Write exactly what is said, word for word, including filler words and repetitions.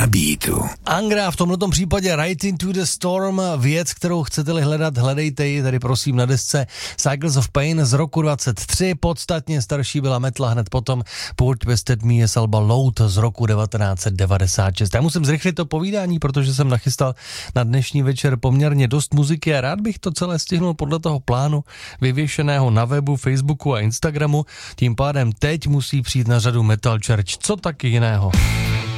beatu. Angra v tomto případě Right Into the Storm, věc, kterou chcete-li hledat, hledejte ji, tady prosím na desce Cycles of Pain z roku dvacet tři, podstatně starší byla Metla hned potom Poor Twisted Me je z alba Load z roku devatenáct set devadesát šest. Já musím zrychlit to povídání, protože jsem nachystal na dnešní večer poměrně dost muziky a rád bych to celé stihnul podle toho plánu vyvěšeného na webu, Facebooku a Instagramu, tím pádem teď musí přijít na řadu Metal Church, co taky jiného.